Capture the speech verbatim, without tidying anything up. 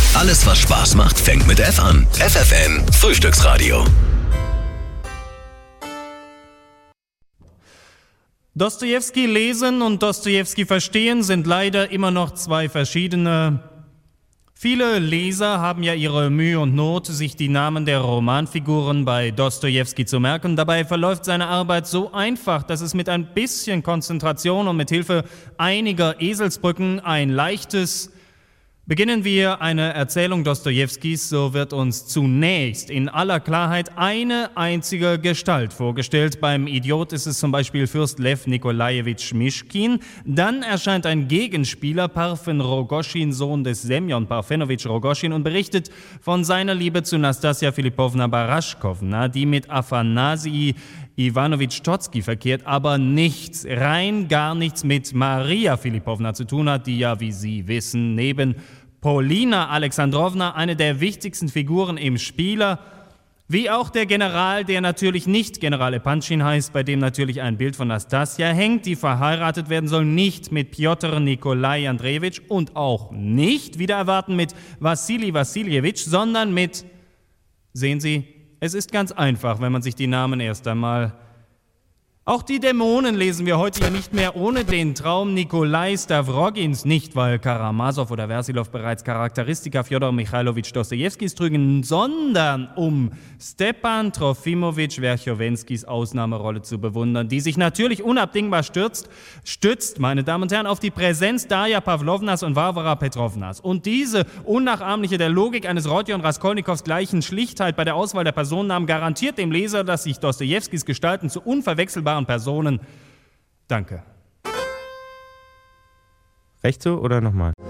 Alles, was Spaß macht, fängt mit F an. F F M Frühstücksradio. Dostojewski lesen und Dostojewski verstehen sind leider immer noch zwei verschiedene. Viele Leser haben ja ihre Mühe und Not, sich die Namen der Romanfiguren bei Dostojewski zu merken. Dabei verläuft seine Arbeit so einfach, dass es mit ein bisschen Konzentration und mit Hilfe einiger Eselsbrücken ein leichtes. Beginnen wir eine Erzählung Dostojewskis, so wird uns zunächst in aller Klarheit eine einzige Gestalt vorgestellt. Beim Idiot ist es zum Beispiel Fürst Lew Nikolajewitsch Mischkin. Dann erscheint ein Gegenspieler, Parfen Rogoschin, Sohn des Semjon Parfenowitsch Rogoschin, und berichtet von seiner Liebe zu Nastassja Philippowna Baraschkowna, die mit Afanasij Iwanowitsch Totzki verkehrt, aber nichts, rein gar nichts mit Maria Philippowna zu tun hat, die ja, wie Sie wissen, neben Polina Alexandrowna eine der wichtigsten Figuren im Spieler, wie auch der General, der natürlich nicht General Epanchin heißt, bei dem natürlich ein Bild von Nastassja hängt, die verheiratet werden soll, nicht mit Pjotr Nikolai Andrejewitsch und auch nicht, wieder erwarten, mit Wassili Wassiljewitsch, sondern mit, sehen Sie, es ist ganz einfach, wenn man sich die Namen erst einmal... Auch die Dämonen lesen wir heute ja nicht mehr ohne den Traum Nikolai Stavrogins, nicht weil Karamasow oder Versilov bereits Charakteristika Fjodor Michailowitsch Dostojewskis trügen, sondern um Stepan Trofimowitsch Werchowenskis Ausnahmerolle zu bewundern, die sich natürlich unabdingbar stürzt, stützt, meine Damen und Herren, auf die Präsenz Darja Pawlownas und Warwara Petrovnas. Und diese unnachahmliche, der Logik eines Rodion Raskolnikows gleichen Schlichtheit bei der Auswahl der Personennamen garantiert dem Leser, dass sich Dostojewskis Gestalten zu unverwechselbaren Personen. Danke. Recht so oder nochmal?